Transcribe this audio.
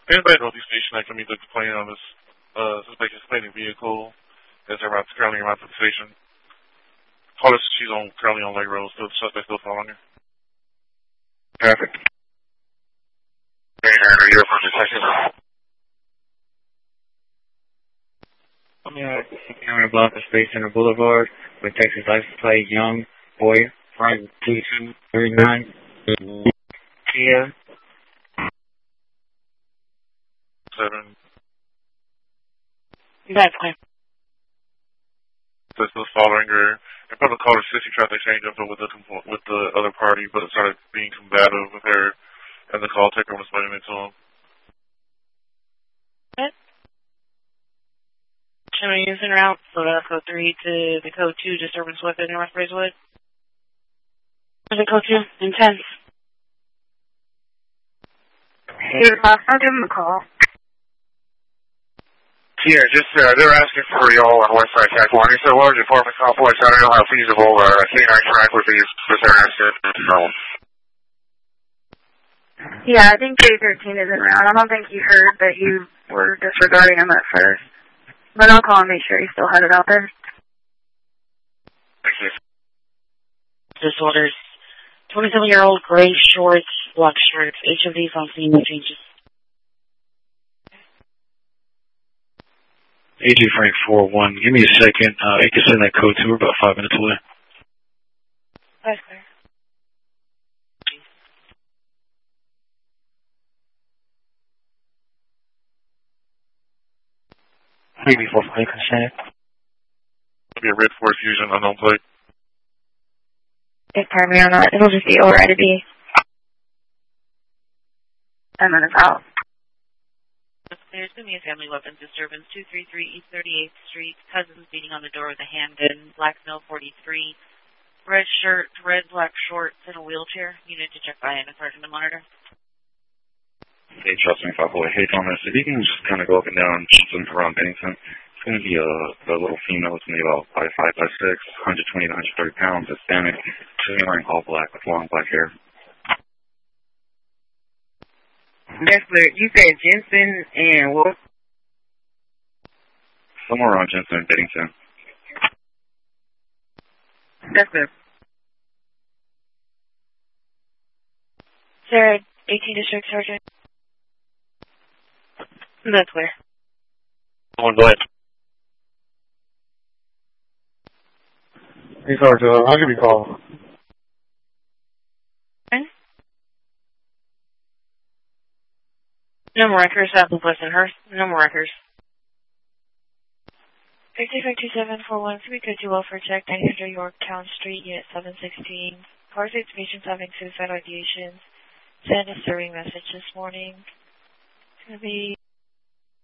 Anybody at Northeast Station that can meet the complaint on this suspect explaining vehicle as they're currently around to the station. Call us, she's currently on Lake Road, so the suspect still following her. Traffic. You're from detective. I'm here block of Space Center Boulevard with Texas license plate Young Boy 52239 Kia 7. That's fine. So still following her. I probably called her sissy, tried to exchange info with the other party, but it started being combative with her, and the call taker was explaining it to him. What? Should we use en route for code 3 to the code 2 disturbance weapon North Braeswood? Where's the code 2? Intense. Hey, boss, I'll give him a call. Yeah, just, they're asking for y'all on Westside Tech 1. It's a large apartment complex. I don't know how feasible a canine track would be, but they're asking. Yeah, I think J13 isn't around. I don't think you heard that you were disregarding him at first. But I'll call and make sure he's still headed out there. Thank you. Disorders. 27-year-old, gray shorts, black shirts. Each of these on scene, no changes. AJ Frank 41. Give me a second. You can send that code to her about 5 minutes away. That's clear. Maybe for play consent. It'll be a red Ford Fusion, unknown plate. It's timing or not, it'll just be over to be 10 minutes out. There's going to be a family weapons disturbance, 233 East 38th Street. Cousins beating on the door with a handgun. Blackmill 43. Red shirt, red black shorts, in a wheelchair. You need to check by and sergeant to monitor. Hey, trust me, Papa. Hey, Thomas, if you can just kind of go up and down Chisholm around Bennington, it's going to be a little female. It's going to be about 5'5", 5'6", 120 to 130 pounds, Hispanic. She's going to be wearing all black with long black hair. Dexter, you said Jensen and what? Somewhere around Jensen and Bennington. Dexter. Sarah, 18 District Sergeant. That's clear. Go ahead. Hey, Sergeant, I'll give you a call. No more records. Apple Pleasanthurst. No more records. 552741, we could do welfare check, 900 Yorktown Street, Unit 716. Car states patients having suicidal ideations. Send a serving message this morning. It's going to be